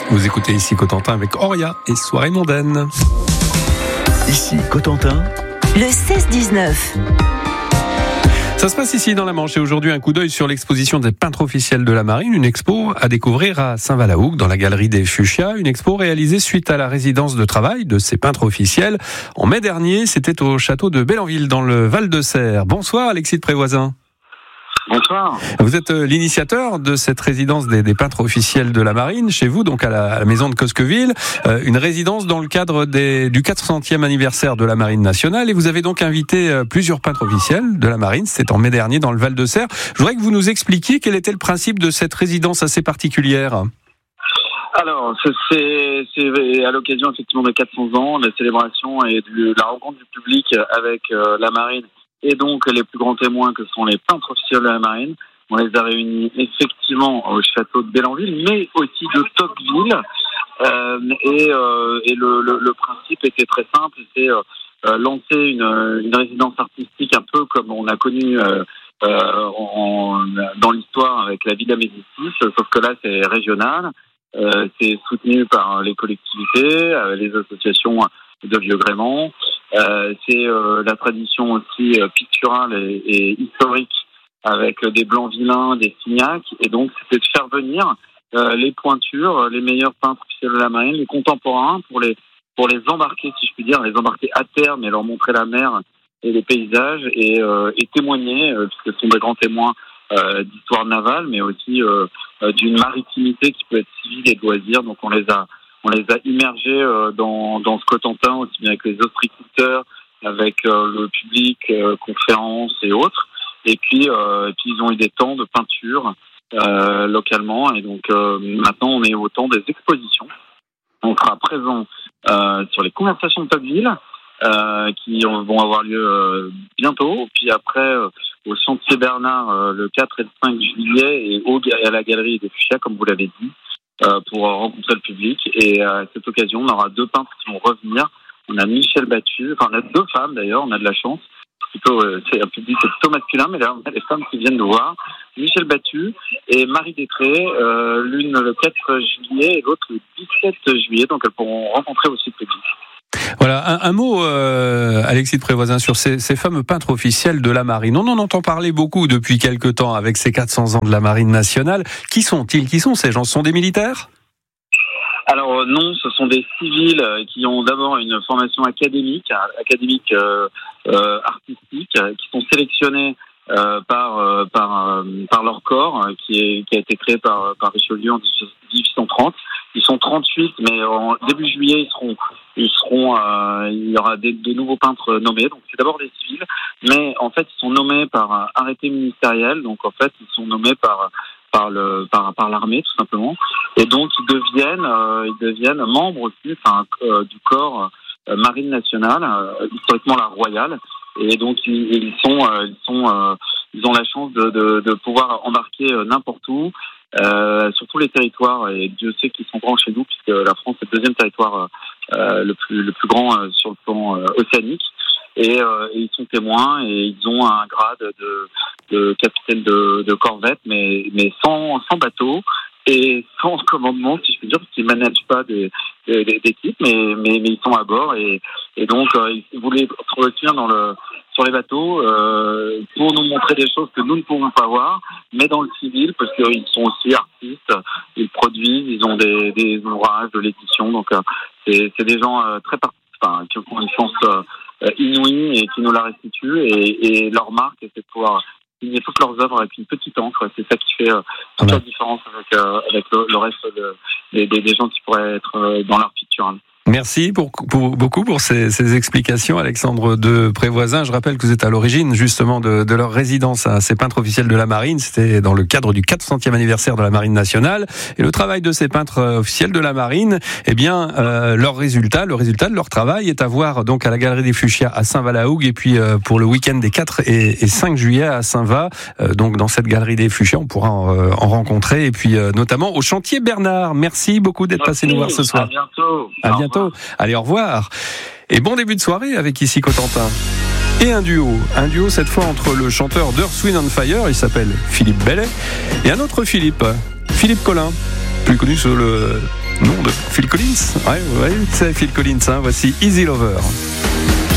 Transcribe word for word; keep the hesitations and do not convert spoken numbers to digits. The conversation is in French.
Vous écoutez ici Cotentin avec Auria et Soirée mondaine. Ici Cotentin, le seize dix-neuf. Ça se passe ici dans la Manche et aujourd'hui un coup d'œil sur l'exposition des peintres officiels de la Marine, une expo à découvrir à Saint-Valahougue dans la galerie des Fuchsias, une expo réalisée suite à la résidence de travail de ces peintres officiels. En mai dernier, c'était au château de Bellenville dans le Val-de-Serre. Bonsoir Alexis de Prévoisin. Bonsoir. Vous êtes l'initiateur de cette résidence des, des peintres officiels de la Marine, chez vous, donc à la, à la maison de Cosqueville, euh, une résidence dans le cadre des, du quatre centième anniversaire de la Marine nationale, et vous avez donc invité euh, plusieurs peintres officiels de la Marine, c'était en mai dernier dans le Val-de-Serre. Je voudrais que vous nous expliquiez quel était le principe de cette résidence assez particulière. Alors, c'est, c'est à l'occasion effectivement de quatre cents ans, la célébration et de la rencontre du public avec euh, la Marine, et donc les plus grands témoins que sont les peintres officiels de la Marine. On les a réunis effectivement au château de Bellenville, mais aussi de Tocqueville. Euh, et euh, et le, le, le principe était très simple, c'est euh, lancer une, une résidence artistique un peu comme on a connu euh, euh, en, dans l'histoire avec la Villa Médicis, sauf que là c'est régional, euh, c'est soutenu par les collectivités, euh, les associations de vieux gréement. Euh, c'est euh, la tradition aussi euh, picturale et, et historique avec euh, des blancs vilains, des signacs, et donc c'était de faire venir euh, les pointures, les meilleurs peintres officiels de la Marine, les contemporains, pour les pour les embarquer, si je puis dire, les embarquer à terme et leur montrer la mer et les paysages et, euh, et témoigner, euh, puisque ce sont des grands témoins euh, d'histoire navale, mais aussi euh, euh, d'une maritimité qui peut être civile et de loisirs. Donc on les a On les a immergés euh, dans, dans ce Cotentin, aussi bien avec les ostréiculteurs, avec euh, le public, euh, conférences et autres. Et puis, euh, et puis, ils ont eu des temps de peinture euh, localement. Et donc, euh, maintenant, on est au temps des expositions. On sera présent euh, sur les conversations de Tocqueville, euh, qui vont avoir lieu euh, bientôt. Puis après, euh, au Chantier Bernard, euh, le quatre et le cinq juillet, et au, à la galerie des Fuchsias, comme vous l'avez dit, Euh, pour rencontrer le public. Et à cette occasion, on aura deux peintres qui vont revenir. On a Michel Battu, enfin on a deux femmes d'ailleurs, on a de la chance. Plutôt, euh, c'est un public c'est plutôt masculin, mais là on a des femmes qui viennent nous voir. Michel Battu et Marie Détré, euh, l'une le quatre juillet et l'autre le dix-sept juillet, donc elles pourront rencontrer aussi le public. Voilà, un, un mot, euh, Alexis de Prévoisin, sur ces, ces fameux peintres officiels de la Marine. On en entend parler beaucoup depuis quelque temps avec ces quatre cents ans de la Marine nationale. Qui sont-ils ? Qui sont ces gens ? Ce sont des militaires ? Alors non, ce sont des civils qui ont d'abord une formation académique, académique euh, euh, artistique, qui sont sélectionnés euh, par euh, par euh, par leur corps, qui est qui a été créé par par Richelieu en dix-huit cent trente. Ils sont trente-huit, mais en début juillet, ils seront, ils seront, euh, il y aura des, de nouveaux peintres nommés. Donc c'est d'abord des civils, mais en fait ils sont nommés par arrêté ministériel. Donc en fait ils sont nommés par par le par par l'armée tout simplement. Et donc ils deviennent, euh, ils deviennent membres aussi, enfin euh, du corps euh, Marine nationale, euh, historiquement la royale. Et donc ils, ils sont, euh, ils sont, euh, ils ont la chance de, de, de pouvoir embarquer euh, n'importe où. Euh, sur tous les territoires, et Dieu sait qu'ils sont grands chez nous, puisque la France est le deuxième territoire euh, le plus le plus grand euh, sur le plan euh, océanique, et, euh, et ils sont témoins et ils ont un grade de, de capitaine de, de corvette, mais mais sans sans bateau et sans commandement, si je peux dire, parce qu'ils managent pas des, des, des équipes, mais, mais mais ils sont à bord, et et donc euh, ils voulaient se retenir dans le sur les bateaux euh, pour nous montrer des choses que nous ne pouvons pas voir, mais dans le civil, parce qu'ils sont aussi artistes, ils produisent, ils ont des, des ouvrages de l'édition, donc euh, c'est, c'est des gens euh, très part... enfin, qui ont une chance euh, inouïe et qui nous la restituent, et, et leur marque, c'est de pouvoir signer toutes leurs œuvres avec une petite encre. C'est ça qui fait euh, toute la différence avec, euh, avec le, le reste de, des, des gens qui pourraient être euh, dans l'art pictural. Merci pour, pour, beaucoup pour ces, ces explications, Alexandre de Prévoisin. Je rappelle que vous êtes à l'origine justement de, de leur résidence à ces peintres officiels de la Marine. C'était dans le cadre du quatre centième anniversaire de la Marine nationale. Et le travail de ces peintres officiels de la Marine, eh bien, euh, leur résultat, le résultat de leur travail est à voir donc à la Galerie des Fuchsias à Saint-Valahougue, et puis euh, pour le week-end des quatre et cinq juillet à Saint-Va. Euh, donc dans cette Galerie des Fuchsias, on pourra en, euh, en rencontrer, et puis euh, notamment au Chantier Bernard. Merci beaucoup d'être Merci, passé nous voir ce soir. À bientôt. À bientôt. Allez, au revoir. Et bon début de soirée avec ici Cotentin. Et un duo, un duo cette fois entre le chanteur d'Earth, Wind and Fire, il s'appelle Philippe Bellet, et un autre Philippe, Philippe Collin, plus connu sous le nom de Phil Collins. Ouais, ouais, c'est Phil Collins. Hein. Voici Easy Lover.